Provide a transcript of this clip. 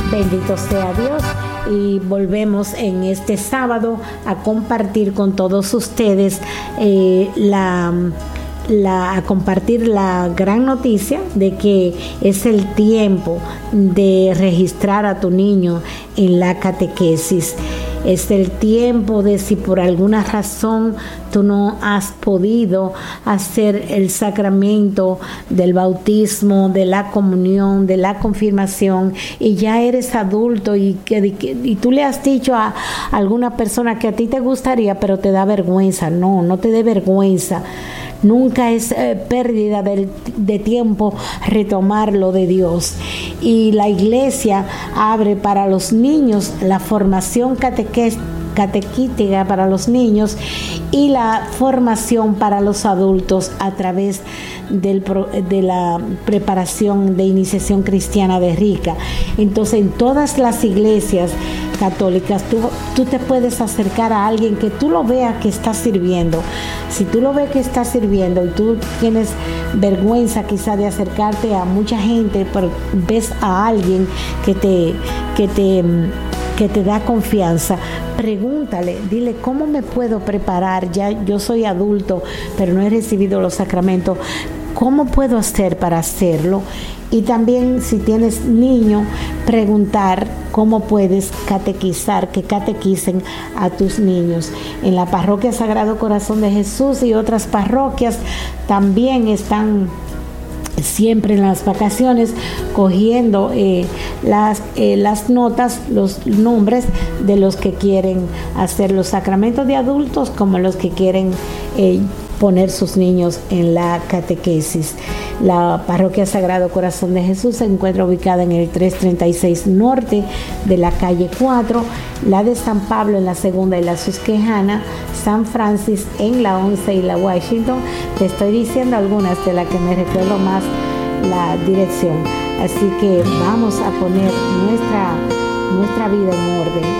Bendito sea Dios. Y volvemos en este sábado a compartir con todos ustedes a compartir la gran noticia de que es el tiempo de registrar a tu niño en la catequesis. Es el tiempo de, si por alguna razón tú no has podido hacer el sacramento del bautismo, de la comunión, de la confirmación, y ya eres adulto y tú le has dicho a alguna persona que a ti te gustaría, pero te da vergüenza. No te dé vergüenza. Nunca es pérdida de tiempo retomar lo de Dios. Y la iglesia abre para los niños la formación catequítica para los niños y la formación para los adultos a través de la preparación de iniciación cristiana de RICA. Entonces, en todas las iglesias católicas tú te puedes acercar a alguien que tú lo veas que está sirviendo. Si tú lo ves que está sirviendo y tú tienes vergüenza quizá de acercarte a mucha gente, pero ves a alguien que te da confianza, pregúntale, dile, ¿cómo me puedo preparar? Ya yo soy adulto, pero no he recibido los sacramentos. ¿Cómo puedo hacer para hacerlo? Y también, si tienes niño, preguntar cómo puedes catequizar, que catequicen a tus niños. En la parroquia Sagrado Corazón de Jesús y otras parroquias también están siempre en las vacaciones cogiendo las notas, los nombres de los que quieren hacer los sacramentos de adultos como los que quieren poner sus niños en la catequesis. La parroquia Sagrado Corazón de Jesús se encuentra ubicada en el 336 norte de la calle 4, la de San Pablo en la Segunda y la Susquehanna, San Francis en la 11 y la Washington. Te estoy diciendo algunas de las que me recuerdo más la dirección. Así que vamos a poner nuestra vida en orden.